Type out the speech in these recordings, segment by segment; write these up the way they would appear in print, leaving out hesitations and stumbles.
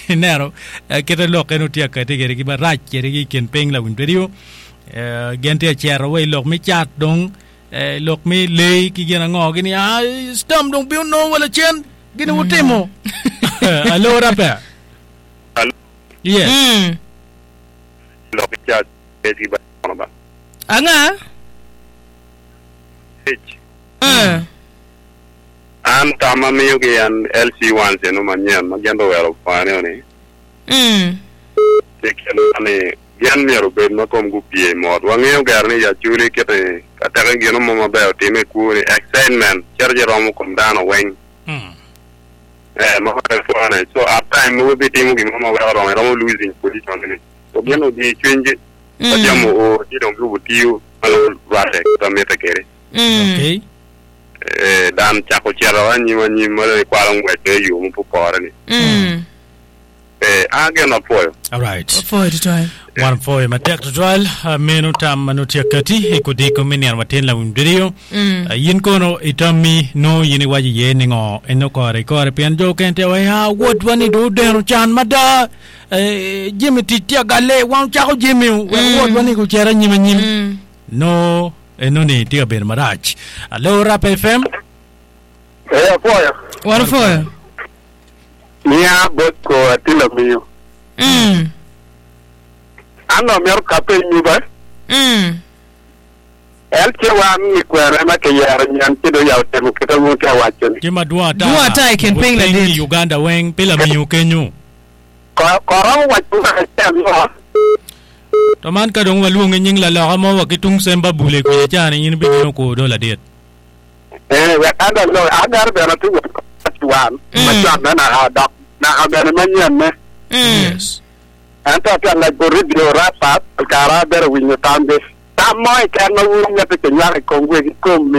nero kete lok eno tia kete gere ki barach gere ki ken peng la win video gente chero we lok mi chat dong lok mi le ki gena ngo gini stam dong piu no wala chen gini utemo allo rape yes lok mi chat beti ba anga an tama miyo ki an LC1 se no manyan magendo wero pane oni tekeno ane gian mero ben makom gupie mod wangeo garni ya chuli kete kataka gino mama bayo time kuni excitement charge romo kom dano weng mama fane so at time we be timu gi mama wero romo losing position ni so gino di change ajamo o di don grupo tiu alo rate tameta kere okay dan chako chero anyi mare kwalong wete yu mu popore ni again apoyo all right for the time one for my tech trial menu tam manutia kati ekodiko meni an waten la video yin kono itami no yini waji ye ningo eno kore pian jo kente wa ha what wani do dero chan mada jimi titia gale wan chako jimi what wani ko chera nyim no eno ni tia ber marach allo rap fm apoyo one for Nia botko atila miyo. Ano mer kape nyuba. Elke wan ni kwere ma ke yar nyan tido yaw temu kita mo ka wacho. Kima dua ta ken ping la dit. Uganda weng pila miyo kenyu. Korong wacho ka temu. Toman ka dong waluong nying la la mo wakitung semba bule ko ya ni yin bigino ko do la dit. We anda no agar be na tu wan. Macam na adak na abana manyan me. Yes. Anta kan la radio rapat perkara ber winyo tambe. Tamoy kan na wunya te kenyar kongwe ko mi.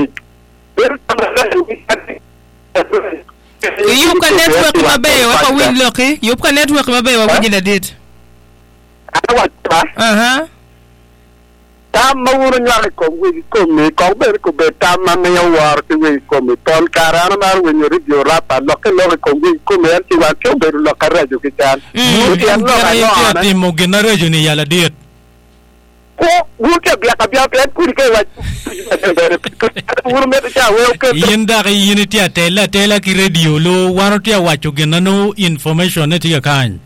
You can network mabe wa win loki. You can network mabe wa win la dit. Tam mawuro nyale kongwe ko mi ko ber ko be tam ma me war ti we ko mi ton karana mar winyo radio rapat loki kongwe ko mi anti wa ko ber lo karajo kitan. Ti mo generajo ni yala dit. Ko wuke biya pet kuri ke wa wuro me ta we ko yinda ga yiniti tela ki radio lo waro ti wacho genano information ne ti kan.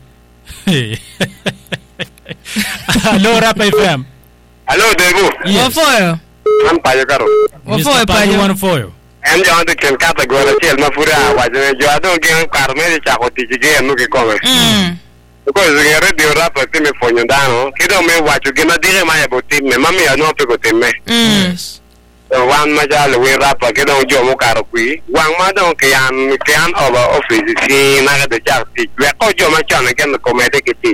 Allo rap fm. Allo Debu. Wafoyo. An payo karo. Wafoyo payo. Wafoyo. En jo ande ken kata gola tiel mafura wa jo ado gen karme de chako ti ge no ke kome. Ko ze radio rap ti me fonyo dano. Kido me wa jo gen dire ma ya boti me mami ya no pe ko temme. Wan ma ja le we rap ke do jo mo karo kui. Wan ma do ke an over office si na ga de chak ti. We ko jo ma chana ken ko me de ke ti.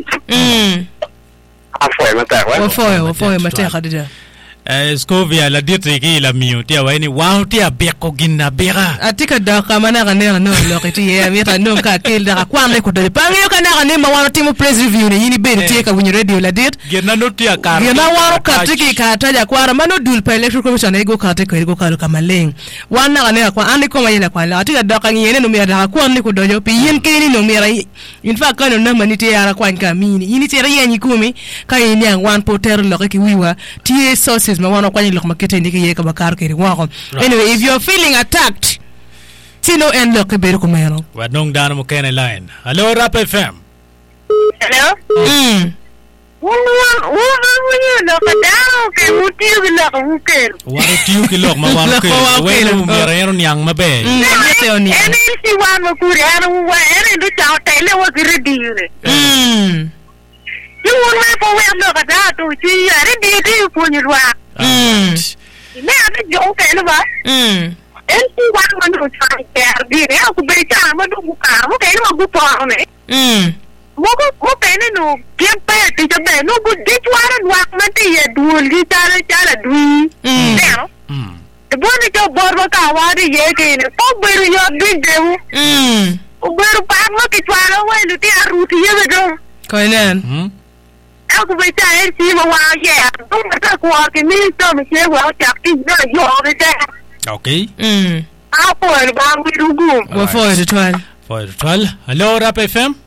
Wafoyo mateka dida. Scovia la ditriki la miyo tia waini wow tia beko ginna bera. Atika daka manaka nera no lokiti ya mira no ka kel daka kwame ko dole. Pangi yo kanaka ne ma wano timu press review ni yini beri tia ka winyo radio la dit. Gena no tia kar. Gena wano katiki ka taja kwara mano dul pa electoral commission ego katiko ego kalu kamaleng. Wana kaneka kwa andi koma yela kwa la. Atika daka ngiyene no mira daka kwa ni kudojo pi yin keni no mira. In fact kano na maniti ya kwa nkamini. Yini tia ya nyikumi ka yini yang wan potero lokiki wiwa tia sources mawana kwa nyilok makete ndiki yeka bakar kiri wako. Anyway, if you're feeling attacked, sino end loke beru kumeno. Wadong dano mo kene line. Hello Rap FM. Hello? Waru tiu ki lok ma waru ke. Wenu merero nyang mabe. Ene si wan mo kuri anu wa ene do chao tele wa kiri dire. You want to wear no kada to see are di punirwa. Ne ade jo ke ba. En si wan man do chai ter di ne ku be cha ma do ka mo ke no ku pa ne. Mo pe ne no ke pe ti je be no ku di twara wa ma ti ye du li chala du. Ne. The boy to borba ka wa di ye ke ne po be ru yo di de. O be ru pa mo ke twara wa lu ti aru ti ye do. Koinen. Aku baca si mawa ya, tu masa kuat ni tu mesti kuat cakap ni yo ada. Okay. Apa yang bang birugu? Wafoyo tuan. For 12. Hello Rap FM.